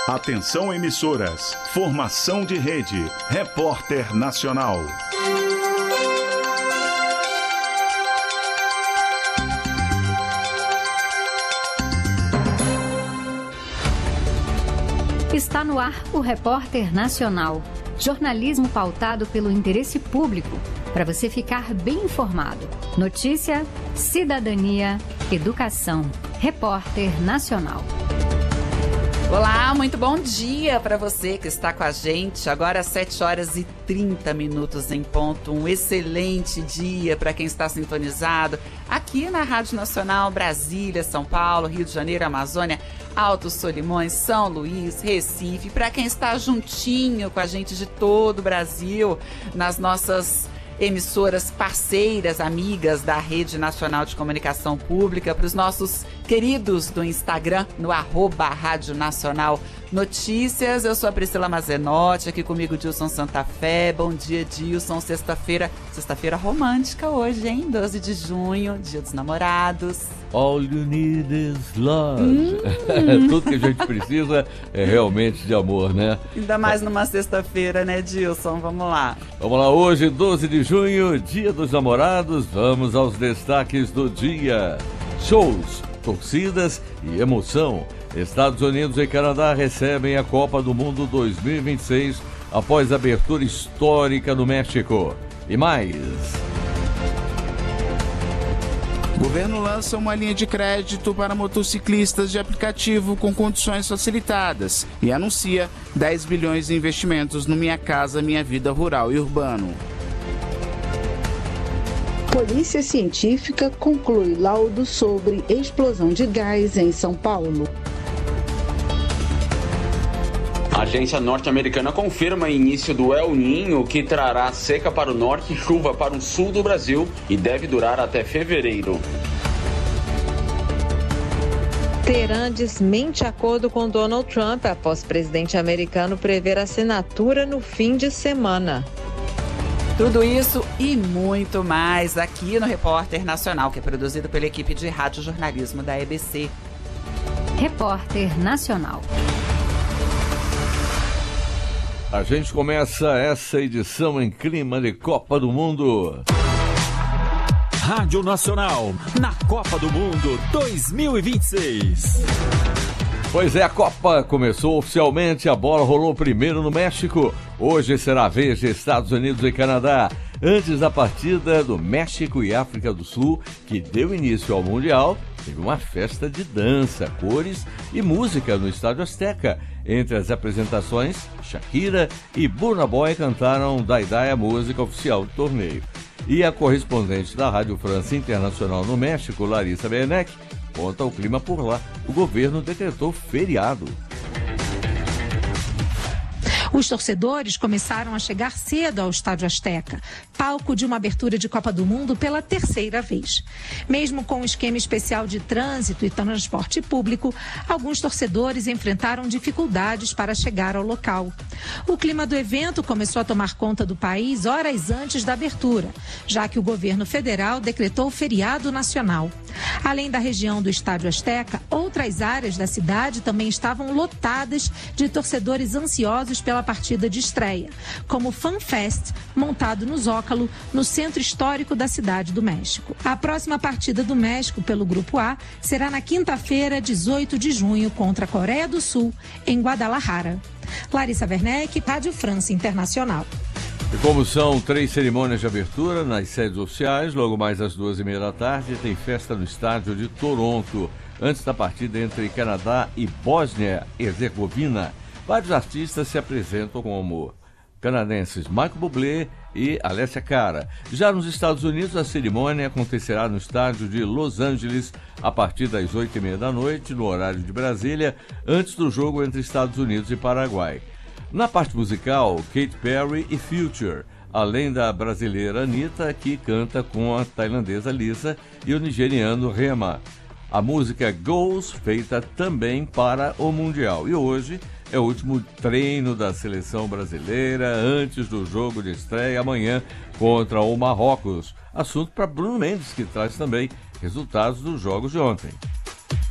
Atenção emissoras, formação de rede, Repórter Nacional. Está no ar o Repórter Nacional, jornalismo pautado pelo interesse público, para você ficar bem informado. Notícia, cidadania, educação. Repórter Nacional. Olá, muito bom dia para você que está com a gente. Agora 7h30 em ponto. Um excelente dia para quem está sintonizado aqui na Rádio Nacional, Brasília, São Paulo, Rio de Janeiro, Amazônia, Altos Solimões, São Luís, Recife. Para quem está juntinho com a gente de todo o Brasil, nas nossas emissoras parceiras, amigas da Rede Nacional de Comunicação Pública, para os nossos queridos do Instagram, no @Rádio Nacional Notícias. Eu sou a Priscila Mazenotti, aqui comigo Dilson Santa Fé. Bom dia, Dilson. Sexta-feira romântica hoje, hein? 12 de junho, Dia dos Namorados. All you need is love. Tudo que a gente precisa é realmente de amor, né? Ainda mais numa sexta-feira, né, Dilson? Vamos lá. Vamos lá, hoje, 12 de junho, Dia dos Namorados. Vamos aos destaques do dia. Shows, torcidas e emoção. Estados Unidos e Canadá recebem a Copa do Mundo 2026 após a abertura histórica no México. E mais. O governo lança uma linha de crédito para motociclistas de aplicativo com condições facilitadas e anuncia 10 bilhões em investimentos no Minha Casa Minha Vida Rural e Urbano. Polícia Científica conclui laudo sobre explosão de gás em São Paulo. A agência norte-americana confirma início do El Niño, que trará seca para o norte e chuva para o sul do Brasil e deve durar até fevereiro. Teherã desmente acordo com Donald Trump após o presidente americano prever assinatura no fim de semana. Tudo isso e muito mais aqui no Repórter Nacional, que é produzido pela equipe de rádio jornalismo da EBC. Repórter Nacional. A gente começa essa edição em clima de Copa do Mundo. Rádio Nacional, na Copa do Mundo 2026. Pois é, a Copa começou oficialmente, a bola rolou primeiro no México. Hoje será a vez de Estados Unidos e Canadá. Antes da partida do México e África do Sul, que deu início ao Mundial, teve uma festa de dança, cores e música no Estádio Azteca. Entre as apresentações, Shakira e Burna Boy cantaram Dai Dai, a música oficial do torneio. E a correspondente da Rádio França Internacional no México, Larissa Bernec, conta o clima por lá. O governo decretou feriado. Os torcedores começaram a chegar cedo ao Estádio Azteca, palco de uma abertura de Copa do Mundo pela terceira vez. Mesmo com um esquema especial de trânsito e transporte público, alguns torcedores enfrentaram dificuldades para chegar ao local. O clima do evento começou a tomar conta do país horas antes da abertura, já que o governo federal decretou feriado nacional. Além da região do Estádio Azteca, outras áreas da cidade também estavam lotadas de torcedores ansiosos pela partida de estreia, como o Fan Fest, montado no Zócalo, no centro histórico da cidade do México. A próxima partida do México pelo Grupo A será na quinta-feira, 18 de junho, contra a Coreia do Sul, em Guadalajara. Larissa Werneck, Rádio França Internacional. E como são 3 cerimônias de abertura nas sedes oficiais, logo mais às 2h30 da tarde tem festa no estádio de Toronto, antes da partida entre Canadá e Bósnia-Herzegovina. Vários artistas se apresentam como canadenses Michael Bublé e Alessia Cara. Já nos Estados Unidos, a cerimônia acontecerá no estádio de Los Angeles a partir das 8h30 da noite, no horário de Brasília, antes do jogo entre Estados Unidos e Paraguai. Na parte musical, Katy Perry e Future, além da brasileira Anitta, que canta com a tailandesa Lisa e o nigeriano Rema. A música Goals, feita também para o Mundial. E hoje é o último treino da seleção brasileira antes do jogo de estreia amanhã contra o Marrocos. Assunto para Bruno Mendes, que traz também resultados dos jogos de ontem.